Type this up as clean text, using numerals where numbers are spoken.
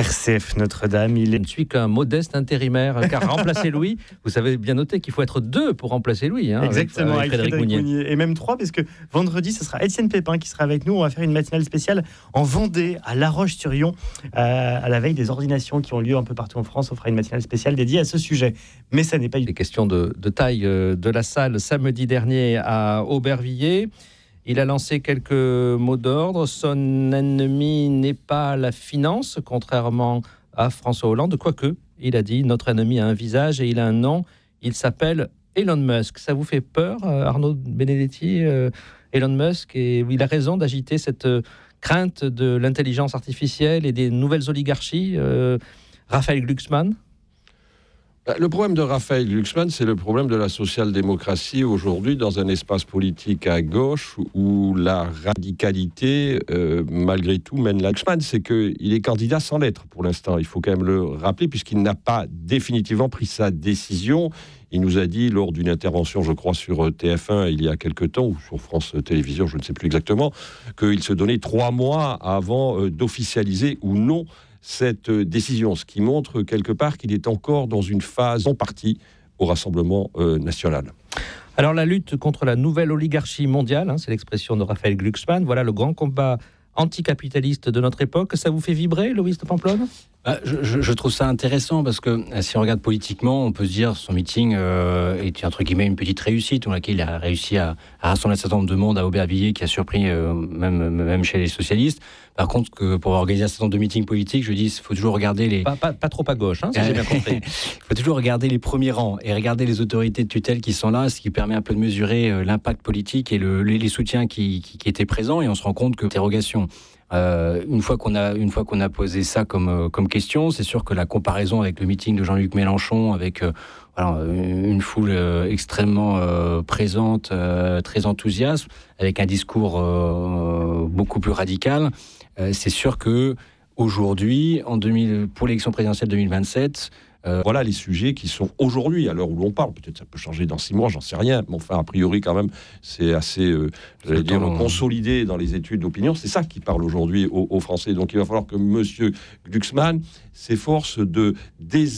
RCF Notre-Dame. Je ne suis qu'un modeste intérimaire, car remplacer Louis, vous savez bien noter qu'il faut être 2 pour remplacer Louis. Exactement, avec Frédéric Mounier. Et même 3, parce que vendredi, ce sera Étienne Pépin qui sera avec nous. On va faire une matinale spéciale en Vendée, à La Roche-sur-Yon, à la veille des ordinations qui ont lieu un peu partout en France. On fera une matinale spéciale dédiée à ce sujet. Mais ça n'est pas des questions de taille de la salle samedi dernier à Aubervilliers. Il a lancé quelques mots d'ordre. Son ennemi n'est pas la finance, contrairement à François Hollande. Quoique, il a dit, notre ennemi a un visage et il a un nom. Il s'appelle Elon Musk. Ça vous fait peur, Arnaud Benedetti, Elon Musk? Et il a raison d'agiter cette crainte de l'intelligence artificielle et des nouvelles oligarchies. Raphaël Glucksmann? Le problème de Raphaël Glucksmann, c'est le problème de la social-démocratie aujourd'hui dans un espace politique à gauche où la radicalité, malgré tout, mène la Glucksmann. C'est qu'il est candidat sans lettres pour l'instant. Il faut quand même le rappeler puisqu'il n'a pas définitivement pris sa décision. Il nous a dit lors d'une intervention, je crois, sur TF1 il y a quelque temps, ou sur France Télévisions, je ne sais plus exactement, qu'il se donnait 3 mois avant d'officialiser ou non cette décision, ce qui montre quelque part qu'il est encore dans une phase en partie au Rassemblement national. Alors la lutte contre la nouvelle oligarchie mondiale, c'est l'expression de Raphaël Glucksmann, voilà le grand combat anticapitaliste de notre époque. Ça vous fait vibrer, Loïs de Pamplonne ? Je trouve ça intéressant parce que si on regarde politiquement, on peut se dire son meeting est entre guillemets une petite réussite, dans laquelle il a réussi à rassembler un certain nombre de monde à Aubervilliers, qui a surpris même chez les socialistes. Par contre, que pour organiser un certain nombre de meetings politiques, je dis il faut toujours regarder les... Pas trop à gauche, si j'ai bien compris. Il faut toujours regarder les premiers rangs et regarder les autorités de tutelle qui sont là, ce qui permet un peu de mesurer l'impact politique et les soutiens qui étaient présents, et on se rend compte que l'interrogation... Une fois qu'on a posé ça comme question, c'est sûr que la comparaison avec le meeting de Jean-Luc Mélenchon, avec une foule extrêmement présente, très enthousiaste, avec un discours beaucoup plus radical, c'est sûr que aujourd'hui, pour l'élection présidentielle 2027, voilà les sujets qui sont aujourd'hui, à l'heure où l'on parle. Peut-être ça peut changer dans 6 mois, j'en sais rien. Mais enfin, a priori, quand même, c'est assez consolidé dans les études d'opinion. C'est ça qui parle aujourd'hui aux Français. Donc, il va falloir que M. Glucksmann s'efforce de